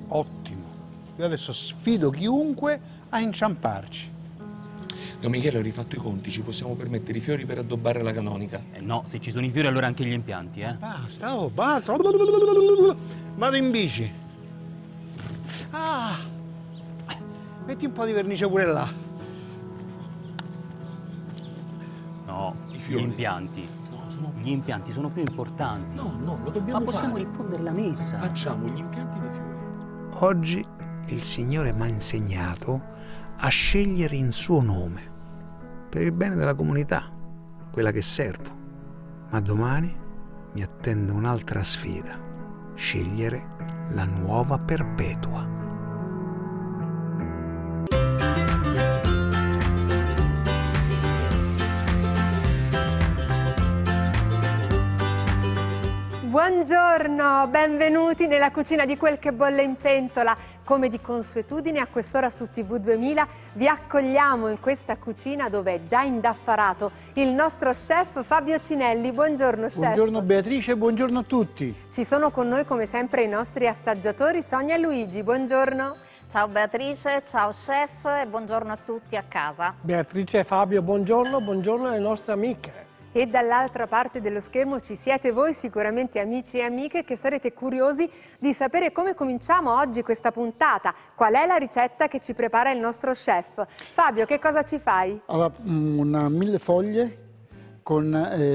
Ottimo. Io adesso sfido chiunque a inciamparci. Don Michele, ho rifatto i conti, ci possiamo permettere i fiori per addobbare la canonica? No, se ci sono i fiori allora anche gli impianti, Basta, oh, basta. Vado in bici. Ah, metti un po' di vernice pure là. No, I fiori. gli impianti. No, Gli impianti sono più importanti. No, lo dobbiamo Ma possiamo fare. diffondere la messa. Facciamo gli impianti dei fiori. Oggi il Signore mi ha insegnato a scegliere in suo nome, per il bene della comunità, quella che servo. Ma domani mi attende un'altra sfida, scegliere la nuova Perpetua. Buongiorno, benvenuti nella cucina di Quel che bolle in pentola. Come di consuetudine a quest'ora su TV 2000 vi accogliamo in questa cucina dove è già indaffarato il nostro chef Fabio Cinelli. Buongiorno chef. Buongiorno Beatrice, buongiorno a tutti. Ci sono con noi come sempre i nostri assaggiatori Sonia e Luigi. Buongiorno. Ciao Beatrice, ciao chef e buongiorno a tutti a casa. Beatrice e Fabio, buongiorno alle nostre amiche. E dall'altra parte dello schermo ci siete voi, sicuramente amici e amiche, che sarete curiosi di sapere come cominciamo oggi questa puntata. Qual è la ricetta che ci prepara il nostro chef? Fabio, che cosa ci fai? Allora, una millefoglie con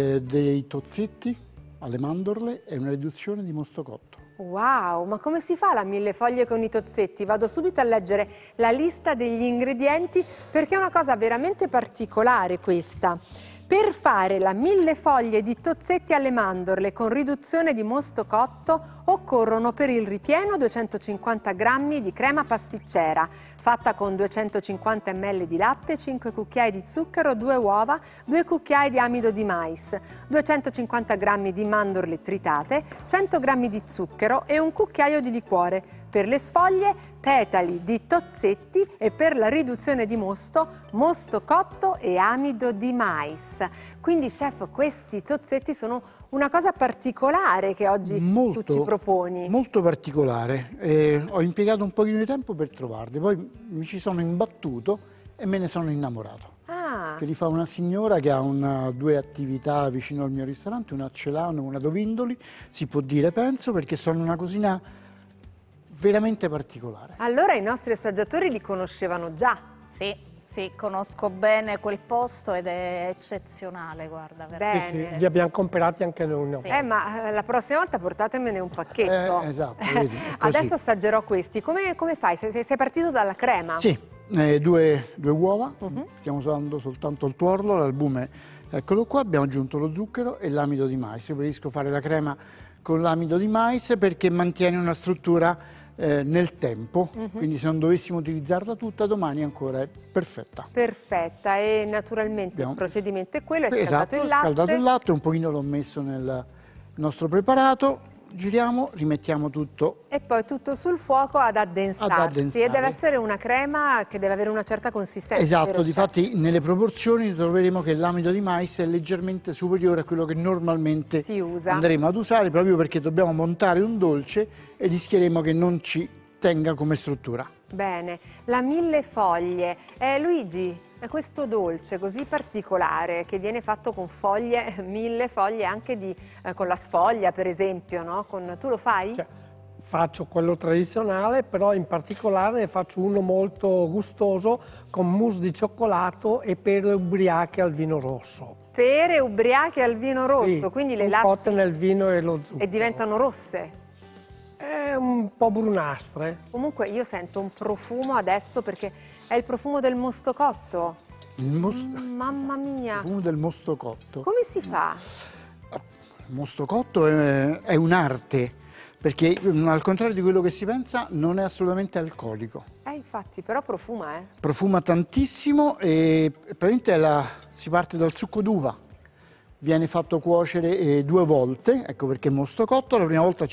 dei tozzetti alle mandorle e una riduzione di mosto cotto. Wow, ma come si fa la millefoglie con i tozzetti? Vado subito a leggere la lista degli ingredienti perché è una cosa veramente particolare questa. Per fare la millefoglie di tozzetti alle mandorle con riduzione di mosto cotto occorrono per il ripieno 250 g di crema pasticcera fatta con 250 ml di latte, 5 cucchiai di zucchero, 2 uova, 2 cucchiai di amido di mais, 250 g di mandorle tritate, 100 g di zucchero e un cucchiaio di liquore. Per le sfoglie, petali di tozzetti e per la riduzione di mosto cotto e amido di mais. Quindi chef, questi tozzetti sono una cosa particolare che oggi tu ci proponi. Molto particolare. Ho impiegato un pochino di tempo per trovarli, poi mi ci sono imbattuto e me ne sono innamorato. Che li fa una signora che ha due attività vicino al mio ristorante, una a Celano e una a Dovindoli, si può dire, penso, perché sono una cucina veramente particolare. Allora i nostri assaggiatori li conoscevano già. Sì, conosco bene quel posto ed è eccezionale, guarda, veramente. Sì, li abbiamo comprati anche noi. Sì. Ma la prossima volta portatemene un pacchetto. Esatto, vedi, Adesso assaggerò questi. Come fai? Sei partito dalla crema? Sì, due uova, stiamo usando soltanto il tuorlo, l'albume, eccolo qua, abbiamo aggiunto lo zucchero e l'amido di mais. Io preferisco fare la crema con l'amido di mais perché mantiene una struttura nel tempo, quindi se non dovessimo utilizzarla tutta domani ancora è perfetta. Perfetta, e naturalmente il procedimento è quello, è scaldato il latte. Scaldato il latte, un pochino l'ho messo nel nostro preparato, giriamo, rimettiamo tutto. E poi tutto sul fuoco ad addensarsi. E deve essere una crema che deve avere una certa consistenza. Esatto, difatti nelle proporzioni troveremo che l'amido di mais è leggermente superiore a quello che normalmente si usa. Andremo ad usare, proprio perché dobbiamo montare un dolce e rischieremo che non ci tenga come struttura. Bene, la millefoglie. Luigi, è questo dolce così particolare che viene fatto con foglie, mille foglie, anche con la sfoglia per esempio, no? Tu lo fai? Faccio quello tradizionale, però in particolare ne faccio uno molto gustoso con mousse di cioccolato e pere ubriache al vino rosso. Pere ubriache al vino rosso, sì, quindi le lasci cotte nel vino e lo zucchero. E diventano rosse? È un po' brunastre. Comunque io sento un profumo adesso perché è il profumo del mosto cotto. Mamma mia! Il profumo del mosto cotto. Come si fa? Il mosto cotto è un'arte, perché al contrario di quello che si pensa non è assolutamente alcolico. Infatti, però profuma, Profuma tantissimo e praticamente si parte dal succo d'uva. Viene fatto cuocere 2 volte, ecco perché mosto cotto. La prima volta